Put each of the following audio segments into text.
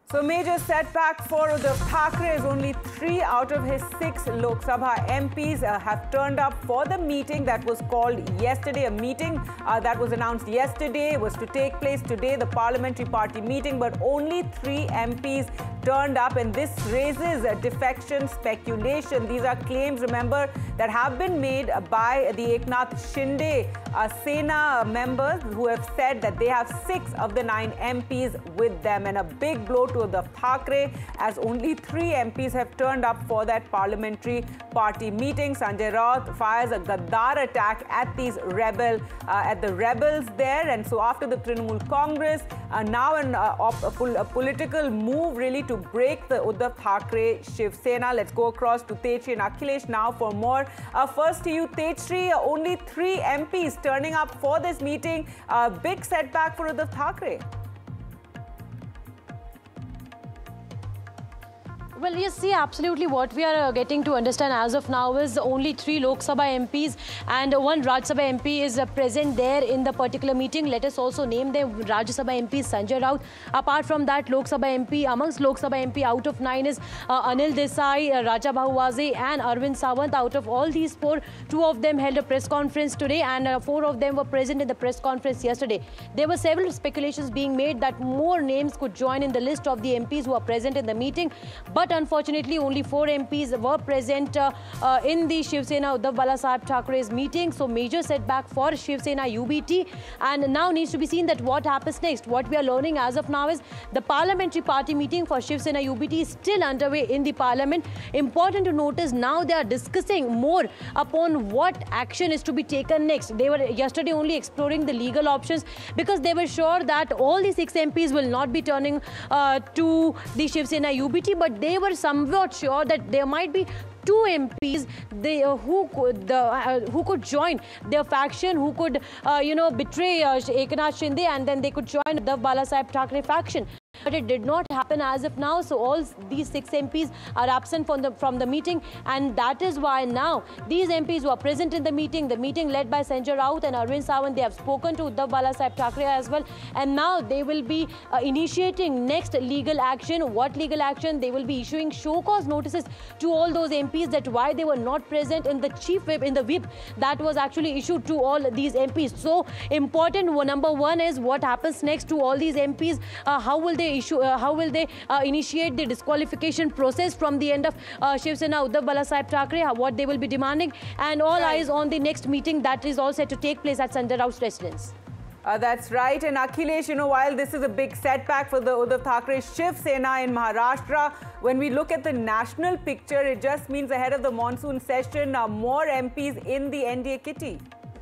So major setback for Uddhav Thackeray is only 3 out of his 6 Lok Sabha MPs have turned up for the meeting that was called yesterday. A meeting that was announced yesterday was to take place today, the parliamentary party meeting, but only 3 MPs turned up, and this raises defection speculation. These are claims, remember, that have been made by the Eknath Shinde Sena members who have said that they have 6 of the 9 MPs with them, and a big blow to Uddhav Thackeray as only 3 MPs have turned up for that parliamentary party meeting. Sanjay Raut fires a Gaddar attack at these rebels there, and so after the Trinamool Congress, now a political move really to break the Uddhav Thackeray Shiv Sena. Let's go across to Tejasri and Akhilesh now for more. First to you, Tejasri, only 3 MPs turning up for this meeting. Big setback for Uddhav Thackeray. Well, yes, see, absolutely what we are getting to understand as of now is only 3 Lok Sabha MPs and 1 Rajya Sabha MP is present there in the particular meeting. Let us also name them. Rajya Sabha MP Sanjay Raut. Apart from that, Lok Sabha MP, amongst Lok Sabha MP out of 9 is Anil Desai, Raja Bahuwaje and Arvind Sawant. Out of all these 4, 2 of them held a press conference today and 4 of them were present in the press conference yesterday. There were several speculations being made that more names could join in the list of the MPs who are present in the meeting, but unfortunately, only 4 MPs were present in the Shiv Sena Uddhav Balasaheb Thakeray's meeting. So major setback for Shiv Sena UBT, and now needs to be seen that what happens next. What we are learning as of now is the parliamentary party meeting for Shiv Sena UBT is still underway in the parliament. Important to notice now they are discussing more upon what action is to be taken next. They were yesterday only exploring the legal options because they were sure that all the 6 MPs will not be turning to the Shiv Sena UBT, but they were somewhat sure that there might be 2 MPs who could join their faction, who could betray Eknath Shinde, and then they could join the Balasaheb Thackeray faction. But it did not happen as of now, so all these 6 MPs are absent from the meeting, and that is why now these MPs who are present in the meeting led by Sanjay Raut and Arvind Sawant, they have spoken to Uddhav Balasaheb Thackeray as well, and now they will be initiating next legal action. What legal action? They will be issuing show cause notices to all those MPs that why they were not present in the chief whip, in the whip that was actually issued to all these MPs. So important, number 1 is what happens next to all these MPs. How will they initiate the disqualification process from the end of Shiv Sena Uddhav Balasaheb Thackeray, what they will be demanding, and all eyes on the next meeting that is all set to take place at Sanjay Raut's residence. That's right. And Akhilesh, while this is a big setback for the Uddhav Thackeray Shiv Sena in Maharashtra, when we look at the national picture, it just means ahead of the monsoon session, more MPs in the NDA kitty.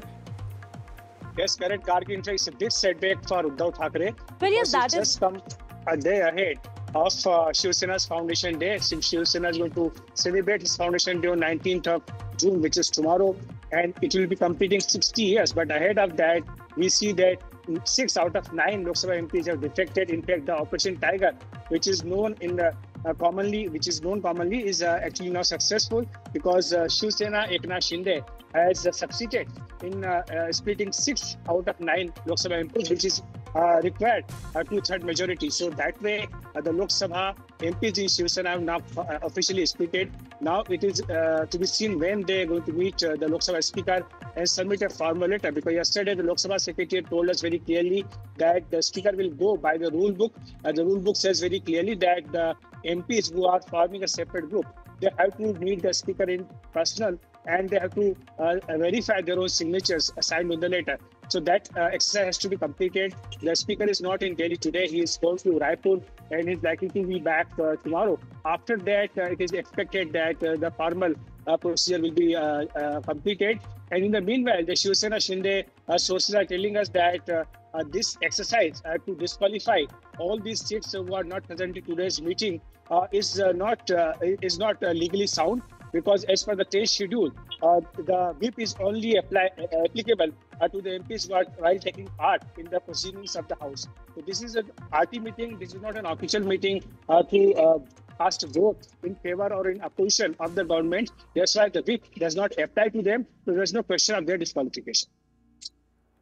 Yes, correct, Gargi. In fact, it's a big setback for Uddhav Thackeray. But yes, that is just come a day ahead of Shiv Sena's Foundation Day. Since Shiv Sena is going to celebrate his Foundation Day on 19th of June, which is tomorrow, and it will be completing 60 years. But ahead of that, we see that 6 out of 9 Lok Sabha MPs have defected. In fact, the Operation Tiger, which is known commonly, is actually now successful because Shiv Sena Eknath Shinde has succeeded in splitting 6 out of 9 Lok Sabha MPs, which is required 2/3 majority. So that way, the Lok Sabha MPs in Shiv Sena have now officially splitted. Now it is to be seen when they are going to meet the Lok Sabha Speaker and submit a formal letter, because yesterday the Lok Sabha Secretary told us very clearly that the Speaker will go by the rule book. The rule book says very clearly that the MPs who are forming a separate group, they have to meet the Speaker in personal and they have to verify their own signatures signed on the letter. So that exercise has to be completed. The Speaker is not in Delhi today. He is going to Raipur and is likely to be back tomorrow. After that, it is expected that the formal procedure will be completed. And in the meanwhile, the Shiv Sena Shinde sources are telling us that this exercise to disqualify all these 6 who are not present in today's meeting is not legally sound, because as per the test schedule, the whip is only applicable to the MPs who are while taking part in the proceedings of the House. So this is a party meeting. This is not an official meeting to cast a vote in favor or in opposition of the government. That's why the whip does not apply to them. So there's no question of their disqualification.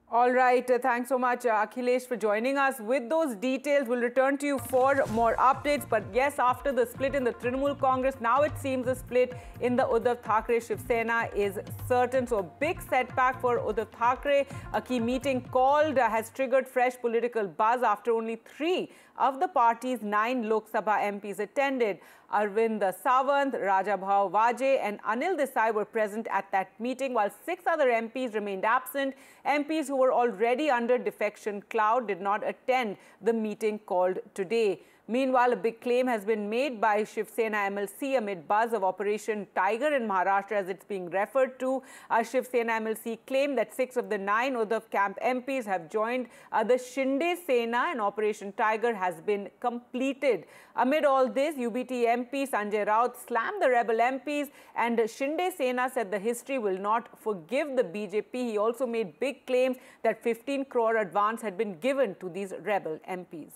All right. Thanks so much, Akhilesh, for joining us. With those details, we'll return to you for more updates. But yes, after the split in the Trinamool Congress, now it seems the split in the Uddhav Thackeray Shiv Sena is certain. So a big setback for Uddhav Thackeray. A key meeting called has triggered fresh political buzz after only 3 of the party's 9 Lok Sabha MPs attended. Arvind Sawant, Rajabhai Vajay and Anil Desai were present at that meeting, while 6 other MPs remained absent. MPs who were already under defection cloud did not attend the meeting called today. Meanwhile, a big claim has been made by Shiv Sena MLC amid buzz of Operation Tiger in Maharashtra, as it's being referred to. Shiv Sena MLC claimed that 6 of the 9 Uddhav camp MPs have joined the Shinde Sena and Operation Tiger has been completed. Amid all this, UBT MP Sanjay Raut slammed the rebel MPs, and Shinde Sena said the history will not forgive the BJP. He also made big claims that 15 crore advance had been given to these rebel MPs.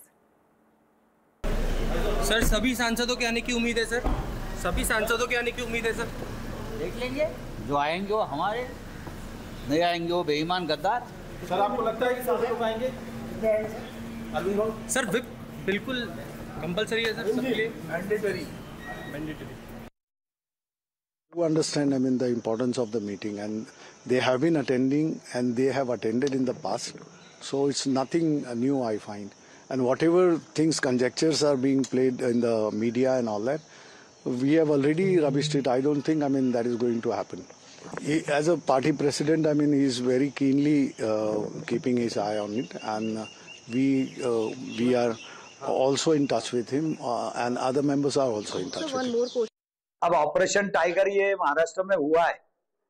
Sir सभी सांसदों के आने की उम्मीद है sir, सभी सांसदों के आने की उम्मीद है सर। देख लेंगे, जो आएंगे वो हमारे, नहीं आएंगे वो बेईमान गद्दार। सर आपको लगता है कि सांसद आएंगे? सर विप बिल्कुल कंपलसरी है सर सबके लिए, mandatory. To understand, I mean, the importance of the meeting, and they have been attending and they have attended in the past, so it's nothing new, I find. And whatever things, conjectures are being played in the media and all that, we have already rubbished it. I don't think, I mean, that is going to happen. As a party president, I mean, he is very keenly keeping his eye on it, and we are also in touch with him, and other members are also in touch with him. अब operation tiger ये महाराष्ट्र में हुआ है।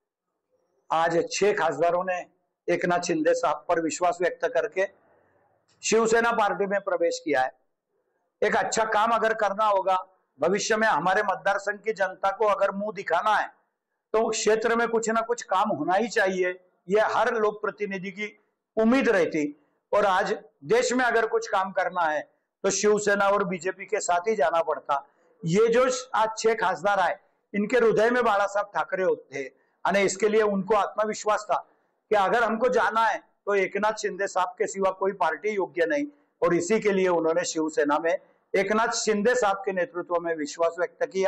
आज 6 खासदारों ने एकनाथ शिंदे साहब पर विश्वास व्यक्त करके शिवसेना पार्टी में प्रवेश किया है। एक अच्छा काम अगर करना होगा, भविष्य में हमारे मतदार संघ की जनता को अगर मुंह दिखाना है, तो क्षेत्र में कुछ ना कुछ काम होना ही चाहिए। ये हर लोक प्रतिनिधि की उम्मीद रहती, और आज देश में अगर कुछ काम करना है तो शिवसेना और बीजेपी के साथ ही जाना पड़ता। ये जो आज 6 खासदार आए, इनके हृदय में बाला साहब ठाकरे होते हैं, और इसके लिए उनको आत्मविश्वास था कि अगर हमको जाना है तो एकनाथ शिंदे साहब के सिवा कोई पार्टी योग्य नहीं, और इसी के लिए उन्होंने शिवसेना में एकनाथ शिंदे साहब के नेतृत्व में विश्वास व्यक्त किया।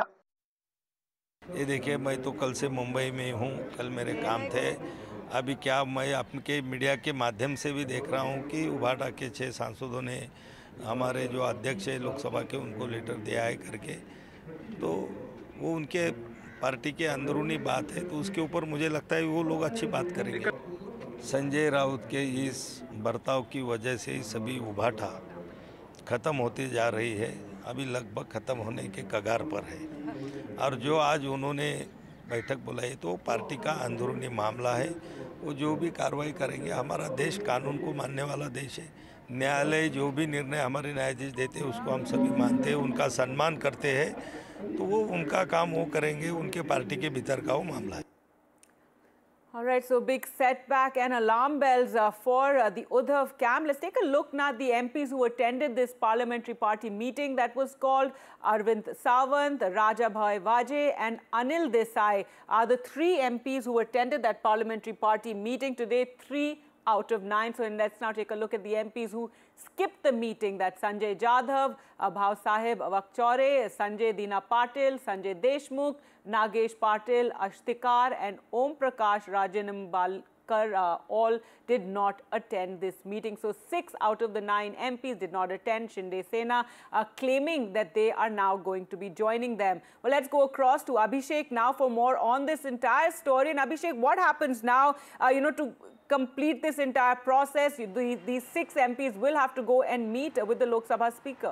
ये देखिए, मैं तो कल से मुंबई में हूँ, कल मेरे काम थे। अभी क्या मैं आपके मीडिया के माध्यम से भी देख रहा हूँ कि उभाटा के 6 सांसदों ने हमारे जो अध्यक्ष है लोकसभा के, उनको लेटर दिया है करके, तो वो उनके पार्टी के अंदरूनी बात है, तो उसके ऊपर मुझे लगता है वो लोग अच्छी बात करेंगे। संजय राउत के इस बर्ताव की वजह से सभी उभाटा ख़त्म होती जा रही है, अभी लगभग ख़त्म होने के कगार पर है। और जो आज उन्होंने बैठक बुलाई तो पार्टी का अंदरूनी मामला है, वो जो भी कार्रवाई करेंगे। हमारा देश कानून को मानने वाला देश है, न्यायालय जो भी निर्णय हमारे न्यायाधीश देते हैं उसको हम सभी मानते हैं, उनका सम्मान करते हैं, तो वो उनका काम वो करेंगे, उनके पार्टी के भीतर का वो मामला है। All right, so big setback and alarm bells for the Uddhav camp. Let's take a look now at the MPs who attended this parliamentary party meeting that was called. Arvind Sawant, Rajabhai Vajay and Anil Desai are the 3 MPs who attended that parliamentary party meeting today, 3 out of 9. So let's now take a look at the MPs who skipped the meeting. That's Sanjay Jadhav, Bhav Sahib Vakchore, Sanjay Dina Patil, Sanjay Deshmukh, Nagesh Patil, Ashtikar and Om Prakash Rajanimbalkar all did not attend this meeting. So 6 out of the 9 MPs did not attend. Shinde Sena claiming that they are now going to be joining them. Well, let's go across to Abhishek now for more on this entire story. And Abhishek, what happens now, to complete this entire process? These 6 MPs will have to go and meet with the Lok Sabha Speaker.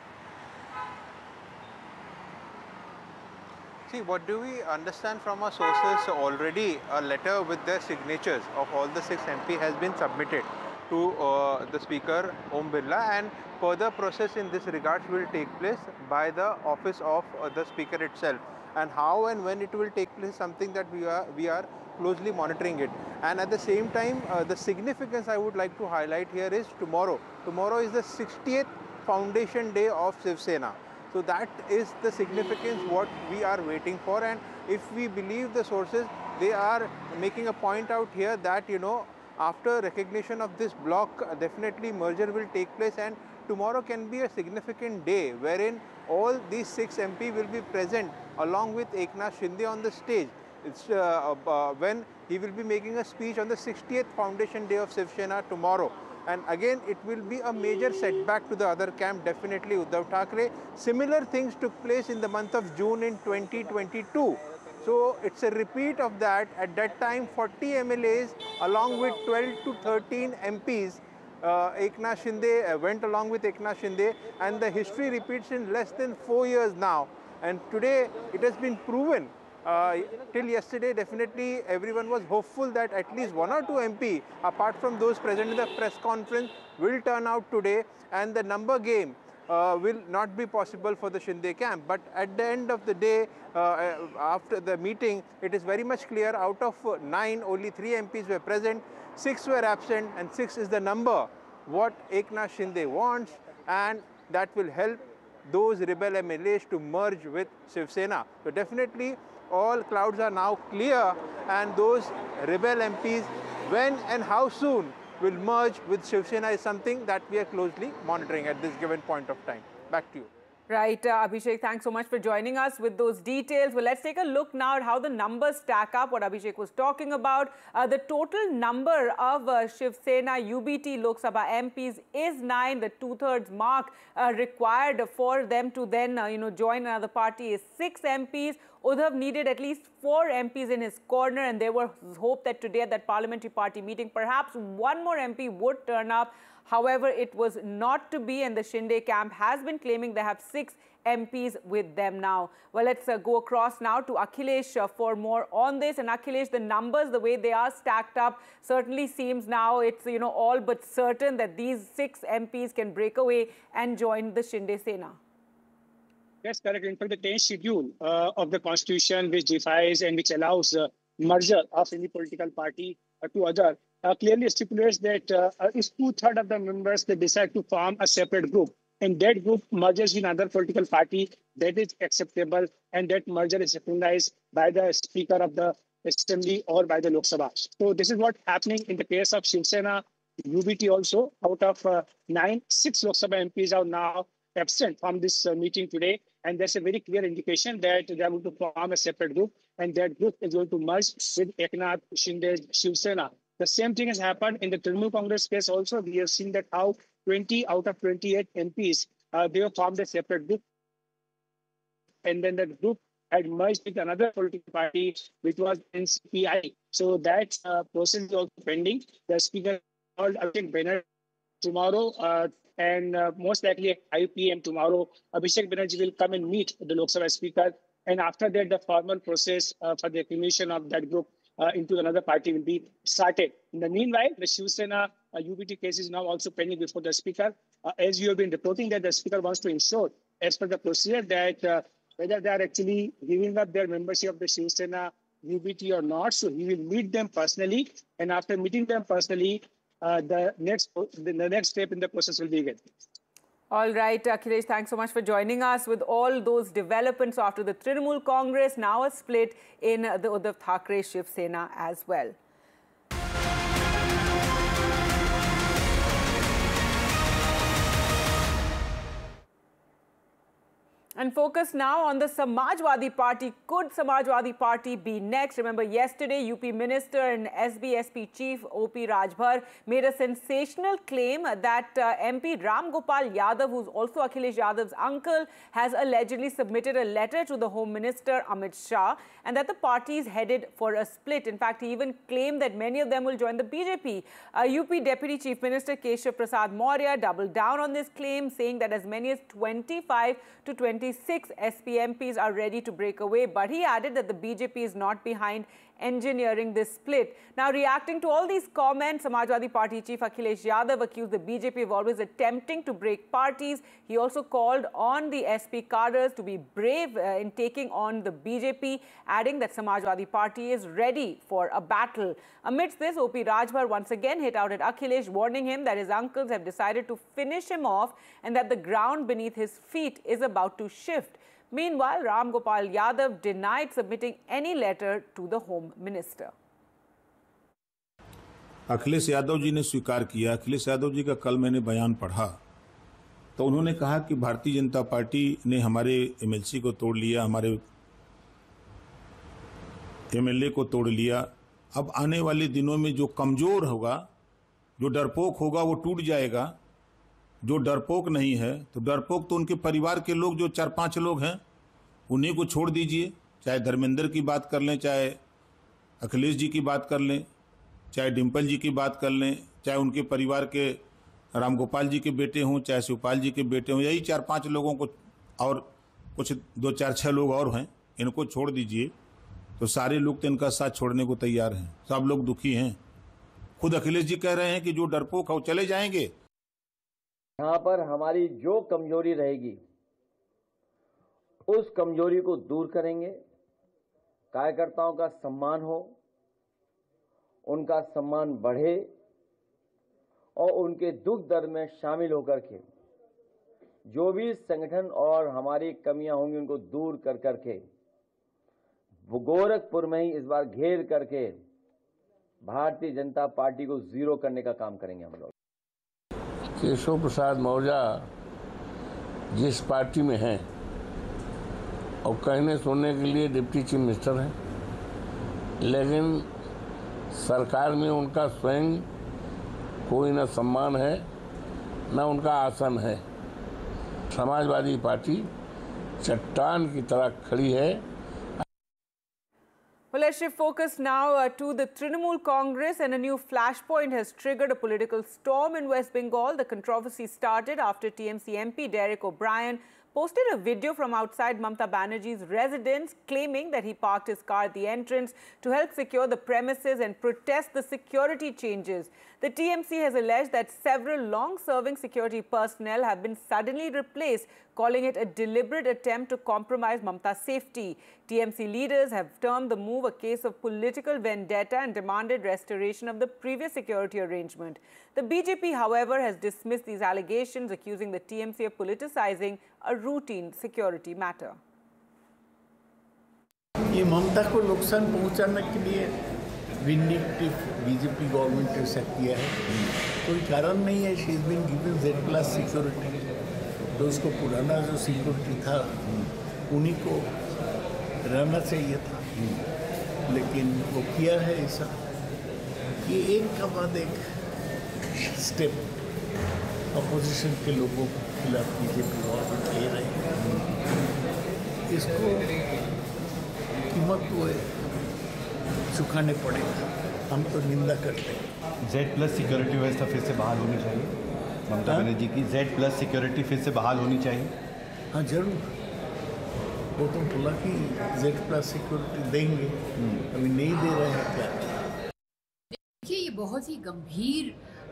See, what do we understand from our sources? Already a letter with their signatures of all the 6 MP has been submitted to the Speaker Om Birla, and further process in this regard will take place by the office of the Speaker itself. And how and when it will take place, something that we are closely monitoring it. And at the same time, the significance I would like to highlight here is tomorrow. Tomorrow is the 60th foundation day of Shiv Sena. So that is the significance what we are waiting for, and if we believe the sources, they are making a point out here that after recognition of this bloc, definitely merger will take place, and tomorrow can be a significant day wherein all these 6 MP will be present along with Eknath Shinde on the stage. It's when he will be making a speech on the 60th foundation day of Shiv Sena tomorrow. And again, it will be a major setback to the other camp, definitely Uddhav Thackeray. Similar things took place in the month of June in 2022. So it's a repeat of that. At that time, 40 MLAs along with 12 to 13 MPs, Eknath Shinde went along with Eknath Shinde, and the history repeats in less than 4 years now. And today, it has been proven. Till yesterday, definitely everyone was hopeful that at least 1 or 2 MP, apart from those present in the press conference, will turn out today, and the number game will not be possible for the Shinde camp. But at the end of the day, after the meeting, it is very much clear out of 9, only 3 MPs were present, 6 were absent, and 6 is the number what Eknath Shinde wants, and that will help those rebel MLAs to merge with Shiv Sena. So definitely all clouds are now clear, and those rebel MPs, when and how soon will merge with Shiv Sena is something that we are closely monitoring at this given point of time. Back to you. Right, Abhishek, thanks so much for joining us with those details. Well, let's take a look now at how the numbers stack up, what Abhishek was talking about. The total number of Shiv Sena UBT Lok Sabha MPs is 9. The 2/3 mark required for them to then, join another party is 6 MPs. Uddhav needed at least 4 MPs in his corner, and there was hope that today at that parliamentary party meeting, perhaps one more MP would turn up. However, it was not to be, and the Shinde camp has been claiming they have 6 MPs with them now. Well, let's go across now to Akhilesh for more on this. And Akhilesh, the numbers, the way they are stacked up, certainly seems now it's, all but certain that these 6 MPs can break away and join the Shinde Sena. Yes, correct. In fact, the 10th schedule of the constitution, which defies and which allows merger of any political party to other, clearly stipulates that if 2/3 of the members they decide to form a separate group, and that group merges with another political party, that is acceptable, and that merger is recognized by the Speaker of the Assembly or by the Lok Sabha. So this is what's happening in the case of Shiv Sena UBT also. Out of 9, 6 Lok Sabha MPs are now absent from this meeting today, and there's a very clear indication that they are going to form a separate group, and that group is going to merge with Eknath Shinde's Shiv Sena. The same thing has happened in the Trinamool Congress case also. We have seen that how 20 out of 28 MPs, they have formed a separate group. And then the group had merged with another political party, which was NCPI. So that process is also pending. The Speaker called Abhishek Banerjee tomorrow, and most likely at 5 p.m. tomorrow, Abhishek Banerjee will come and meet the Lok Sabha Speaker. And after that, the formal process for the accumulation of that group into another party will be started. In the meanwhile, the Shiv Sena UBT case is now also pending before the Speaker. As you have been reporting, that the Speaker wants to ensure, as per the procedure, that whether they are actually giving up their membership of the Shiv Sena UBT or not. So he will meet them personally, and after meeting them personally, the next step in the process will begin. All right, Akhilesh, thanks so much for joining us with all those developments after the Trinamool Congress, now a split in the Uddhav Thackeray Shiv Sena as well. And focus now on the Samajwadi Party. Could Samajwadi Party be next? Remember, yesterday, UP Minister and SBSP Chief O.P. Rajbhar made a sensational claim that MP Ram Gopal Yadav, who's also Akhilesh Yadav's uncle, has allegedly submitted a letter to the Home Minister Amit Shah, and that the party is headed for a split. In fact, he even claimed that many of them will join the BJP. UP Deputy Chief Minister Keshav Prasad Maurya doubled down on this claim, saying that as many as 25 to 26 SPMPs are ready to break away, but he added that the BJP is not behind engineering this split. Now, reacting to all these comments, Samajwadi Party Chief Akhilesh Yadav accused the BJP of always attempting to break parties. He also called on the SP cadres to be brave in taking on the BJP, adding that Samajwadi Party is ready for a battle. Amidst this, O.P. Rajbhar once again hit out at Akhilesh, warning him that his uncles have decided to finish him off and that the ground beneath his feet is about to shift. Meanwhile, Ram Gopal Yadav denied submitting any letter to the Home Minister. Akhilesh Yadav ji ने स्वीकार किया। अखिलेश यादव जी का कल मैंने बयान पढ़ा तो उन्होंने कहा कि भारतीय जनता पार्टी ने हमारे एमएलसी को तोड़ लिया, हमारे एमएलए को तोड़ लिया। अब आने वाले दिनों में जो कमजोर होगा, जो डरपोक होगा, वो टूट जाएगा। जो डरपोक नहीं है तो डरपोक तो उनके परिवार के लोग, जो 4-5 लोग हैं, उन्हीं को छोड़ दीजिए। चाहे धर्मेंद्र की बात कर लें, चाहे अखिलेश जी की बात कर लें, चाहे डिम्पल जी की बात कर लें, चाहे उनके परिवार के रामगोपाल जी के बेटे हों, चाहे शिवपाल जी के बेटे हों, यही 4-5 लोगों को, और कुछ 2-4-6 लोग और हैं, इनको छोड़ दीजिए तो सारे लोग तो इनका साथ छोड़ने को तैयार हैं। सब लोग दुखी हैं। खुद अखिलेश जी कह रहे हैं कि जो डरपोक है वो चले जाएंगे। यहाँ पर हमारी जो कमजोरी रहेगी उस कमजोरी को दूर करेंगे। कार्यकर्ताओं का सम्मान हो, उनका सम्मान बढ़े और उनके दुख दर्द में शामिल होकर के जो भी संगठन और हमारी कमियां होंगी उनको दूर कर करके गोरखपुर में ही इस बार घेर करके भारतीय जनता पार्टी को जीरो करने का काम करेंगे हम लोग। केशव प्रसाद मौर्य जिस पार्टी में हैं और कहने सुनने के लिए डिप्टी चीफ मिनिस्टर हैं, लेकिन सरकार में उनका स्वयं कोई न सम्मान है न उनका आसन है। समाजवादी पार्टी चट्टान की तरह खड़ी है। Well, let's shift focus now to the Trinamool Congress, and a new flashpoint has triggered a political storm in West Bengal. The controversy started after TMC MP Derek O'Brien posted a video from outside Mamata Banerjee's residence claiming that he parked his car at the entrance to help secure the premises and protest the security changes. The TMC has alleged that several long-serving security personnel have been suddenly replaced, calling it a deliberate attempt to compromise Mamata's safety. TMC leaders have termed the move a case of political vendetta and demanded restoration of the previous security arrangement. The BJP, however, has dismissed these allegations, accusing the TMC of politicizing a routine security matter. ये ममता को नुकसान पहुंचाने के लिए vindictive BJP government ने ऐसा किया है, कोई कारण नहीं है। She is been given Z+ security, तो उसको पुराना जो सिक्योरिटी था उन्हीं को रहना चाहिए था, लेकिन वो किया है ऐसा। ये एक का बाद एक स्टेप अपोजिशन के लोगों के खिलाफ बीजेपी गवर्नमेंट ले रही है। इसको कीमत हुए चुकाने पड़ेगा, हम तो निंदा करते हैं। Z+ सिक्योरिटी व्यवस्था फिर से बहाल होनी चाहिए। ममता बनर्जी की Z+ सिक्योरिटी फिर से बहाल होनी चाहिए। हाँ जरूर, वो तो बोला कि Z+ सिक्योरिटी देंगे, अभी नहीं दे रहे हैं क्या? देखिए, ये बहुत ही गंभीर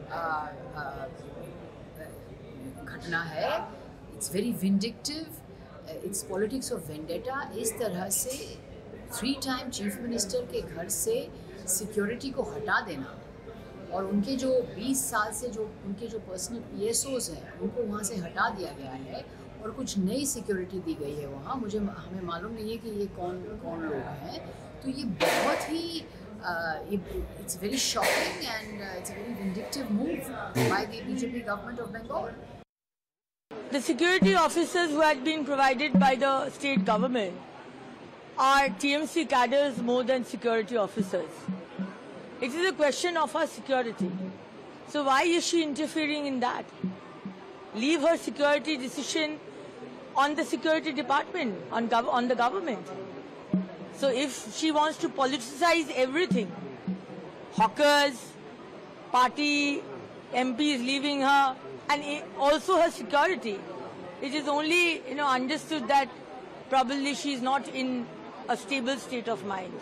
घटना है। It's very vindictive, it's politics of vendetta. इस तरह से 3 टाइम चीफ मिनिस्टर के घर से सिक्योरिटी को हटा देना और उनके जो 20 साल से जो उनके जो पर्सनल PSOs हैं उनको वहाँ से हटा दिया गया है और कुछ नई सिक्योरिटी दी गई है वहाँ। हमें मालूम नहीं है कि ये कौन लोग हैं। तो ये बहुत ही it's very shocking and it's a very vindictive move by the BJP government of Bengal. The security officers who had been provided by the state government are TMC cadres more than security officers. It is a question of her security. So why is she interfering in that? Leave her security decision on the security department, on the government. So if she wants to politicize everything, hawkers, party, MPs leaving her, and also her security, it is only understood that probably she is not in a stable state of mind.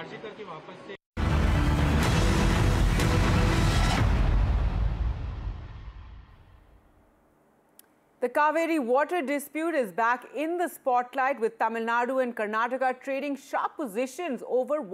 The Kaveri water dispute is back in the spotlight, with Tamil Nadu and Karnataka trading sharp positions over